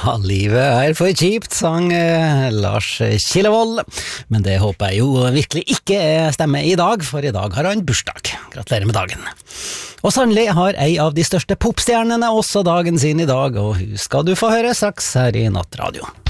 livet er for kjipt, sang Lars Killevold. Men det håper jeg jo virkelig ikke stemmer i dag, for i dag har han bursdag. Gratulerer med dagen. Og sannelig har ei av de største popstjernene også dagen sin i dag, og hun skal du få høre straks her i Nattradio.